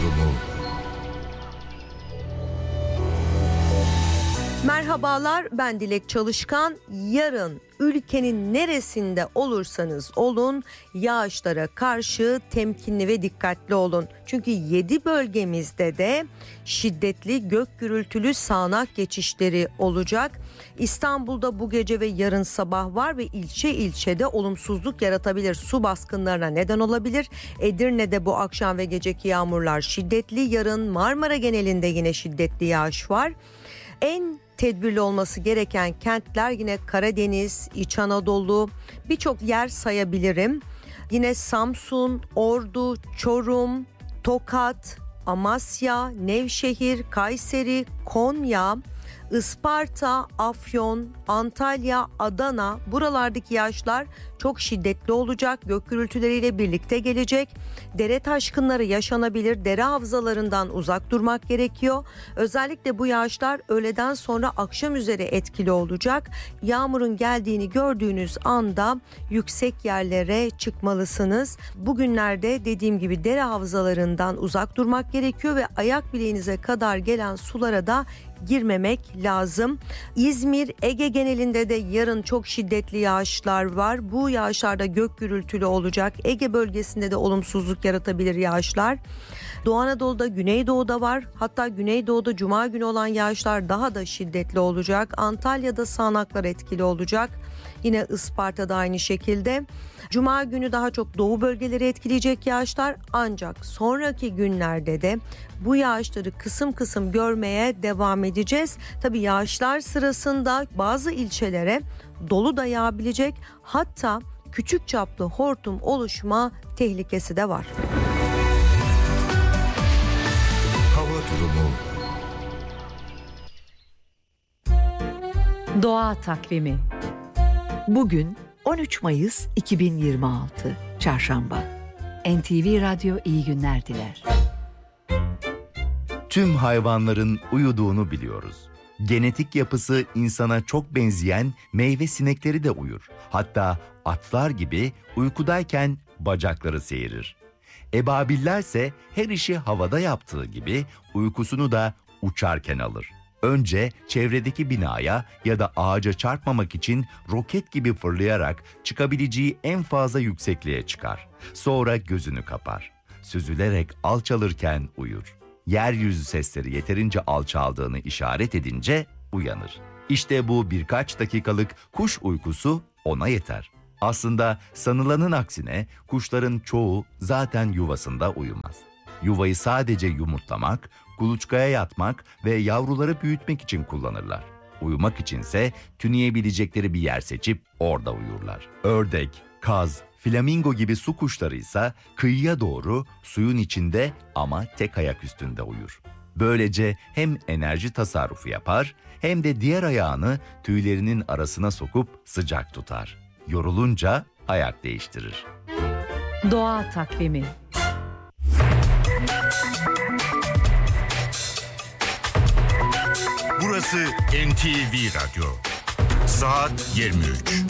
durumu. Merhabalar, ben Dilek Çalışkan. Yarın ülkenin neresinde olursanız olun yağışlara karşı temkinli ve dikkatli olun. Çünkü 7 bölgemizde de şiddetli gök gürültülü sağanak geçişleri olacak. İstanbul'da bu gece ve yarın sabah var ve ilçede olumsuzluk yaratabilir. Su baskınlarına neden olabilir. Edirne'de bu akşam ve geceki yağmurlar şiddetli. Yarın Marmara genelinde yine şiddetli yağış var. En tedbirli olması gereken kentler yine Karadeniz, İç Anadolu, birçok yer sayabilirim. Yine Samsun, Ordu, Çorum, Tokat, Amasya, Nevşehir, Kayseri, Konya, Isparta, Afyon, Antalya, Adana, buralardaki yağışlar çok şiddetli olacak. Gök gürültüleriyle birlikte gelecek. Dere taşkınları yaşanabilir. Dere havzalarından uzak durmak gerekiyor. Özellikle bu yağışlar öğleden sonra akşam üzeri etkili olacak. Yağmurun geldiğini gördüğünüz anda yüksek yerlere çıkmalısınız. Bugünlerde dediğim gibi dere havzalarından uzak durmak gerekiyor ve ayak bileğinize kadar gelen sulara da girmemek lazım. İzmir, Ege genelinde de yarın çok şiddetli yağışlar var. Bu yağışlarda gök gürültülü olacak. Ege bölgesinde de olumsuzluk yaratabilir yağışlar. Doğu Anadolu'da, Güneydoğu'da var. Hatta Güneydoğu'da Cuma günü olan yağışlar daha da şiddetli olacak. Antalya'da sağanaklar etkili olacak. Yine Isparta'da aynı şekilde. Cuma günü daha çok doğu bölgeleri etkileyecek yağışlar, ancak sonraki günlerde de bu yağışları kısım kısım görmeye devam edeceğiz. Tabii yağışlar sırasında bazı ilçelere dolu da yağabilecek, hatta küçük çaplı hortum oluşma tehlikesi de var. Hava durumu. Doğa takvimi. Bugün 13 Mayıs 2026 Çarşamba. NTV Radyo iyi günler diler. Tüm hayvanların uyuduğunu biliyoruz. Genetik yapısı insana çok benzeyen meyve sinekleri de uyur. Hatta atlar gibi uykudayken bacakları seyirir. Ebabillerse her işi havada yaptığı gibi uykusunu da uçarken alır. Önce çevredeki binaya ya da ağaca çarpmamak için roket gibi fırlayarak çıkabileceği en fazla yüksekliğe çıkar. Sonra gözünü kapar. Süzülerek alçalırken uyur. Yeryüzü sesleri yeterince alçaldığını işaret edince uyanır. İşte bu birkaç dakikalık kuş uykusu ona yeter. Aslında sanılanın aksine kuşların çoğu zaten yuvasında uyumaz. Yuvayı sadece yumurtlamak, kuluçkaya yatmak ve yavruları büyütmek için kullanırlar. Uyumak içinse tüneyebilecekleri bir yer seçip orada uyurlar. Ördek, kaz, flamingo gibi su kuşları ise kıyıya doğru suyun içinde ama tek ayak üstünde uyur. Böylece hem enerji tasarrufu yapar hem de diğer ayağını tüylerinin arasına sokup sıcak tutar. Yorulunca ayak değiştirir. Doğa takvimi. Burası NTV Radyo. Saat 23.